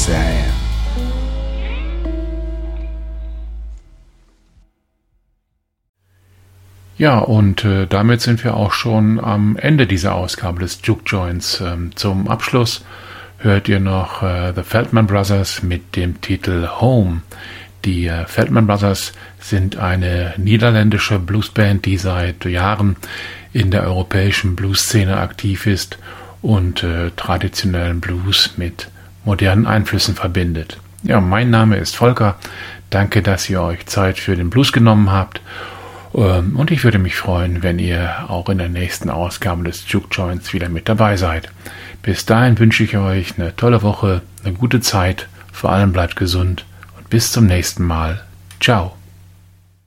Sam. Ja, und damit sind wir auch schon am Ende dieser Ausgabe des Juke Joints. Zum Abschluss hört ihr noch The Feldman Brothers mit dem Titel Home. Die Feldman Brothers sind eine niederländische Bluesband, die seit Jahren in der europäischen Bluesszene aktiv ist und traditionellen Blues mit modernen Einflüssen verbindet. Ja, mein Name ist Volker. Danke, dass ihr euch Zeit für den Blues genommen habt. Und ich würde mich freuen, wenn ihr auch in der nächsten Ausgabe des Juke Joints wieder mit dabei seid. Bis dahin wünsche ich euch eine tolle Woche, eine gute Zeit, vor allem bleibt gesund und bis zum nächsten Mal. Ciao.